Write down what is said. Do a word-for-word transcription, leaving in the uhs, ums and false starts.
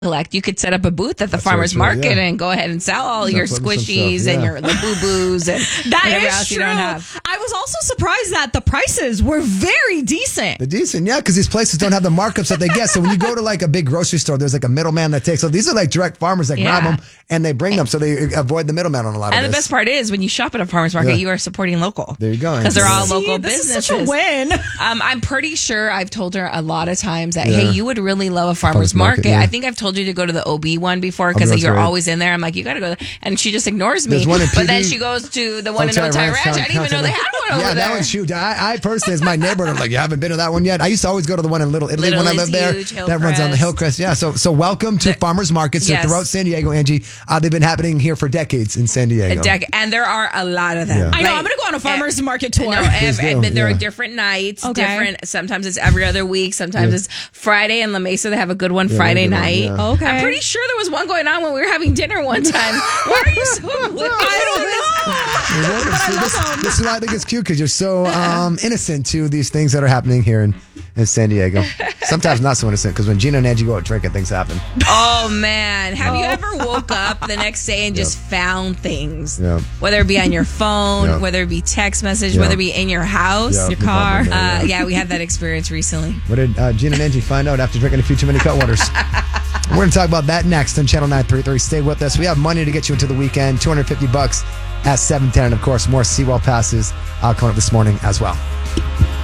collect. You could set up a booth at the That's farmer's true, market yeah. and go ahead and sell all Start your putting some squishies stuff, and yeah. your Labubu's and That whatever is else true. you don't have. I was also surprised that the prices were very decent. They're decent, yeah, because these places don't have the markups that they get. So when you go to like a big grocery store, there's like a middleman that takes. So these are like direct farmers that Yeah. grab them and they bring them, so they avoid the middleman on a lot And of the this. best part is when you shop at a farmer's market, Yeah. you are supporting local. There you go. Because they're all See, local this businesses. is such a win. Um, I'm pretty sure I've told her a lot of times that, Yeah. hey, you would really love a farmer's Farmer's market, market. yeah. I think I've told you to go to the O B one before because Oh, that's you're right. always in there. I'm like, you got to go there. And she just ignores me. There's one in But then P D. she goes to the one in Otay Otay Ranch, Ranch. I didn't even know they had one over Yeah, there. that one's huge. I, I personally, as my neighbor, I'm like, you haven't been to that one yet. I used to always go to the one in Little Italy Little when I is lived there. huge, That runs on the Hillcrest. Yeah, so so welcome to farmers markets yes. throughout San Diego, Angie. Uh, they've been happening here for decades in San Diego. A dec- and there are a lot of them. Yeah. I know. Like, I'm going to go on a farmer's eh, market tour. No, ev- do, and there yeah. are different nights, Okay. different. Sometimes it's every other week. Sometimes Yeah. it's Friday in La Mesa. They have a good one Yeah, Friday good one, night. yeah. Okay. I'm pretty sure there was one going on when we were having dinner one time. Why are you so oblivious? I don't know. Well, see, this, this is why I think it's cute, because you're so um, innocent to these things that are happening here in, in San Diego. Sometimes not so innocent, because when Gina and Angie go out drinking, things happen. Oh man, have you ever woke up the next day and just found things? Yeah. Whether it be on your phone, Yeah. whether it be text message, Yeah. whether it be in your house, Yeah, Your we've all car. been there, Uh, yeah. yeah, we had that experience recently. What did uh, Gina and Angie find out after drinking a few too many Cutwaters? We're going to talk about that next on Channel nine thirty-three. Stay with us. We have money to get you into the weekend, two hundred fifty bucks at seven ten, and of course, more Seawall passes uh, coming up this morning as well.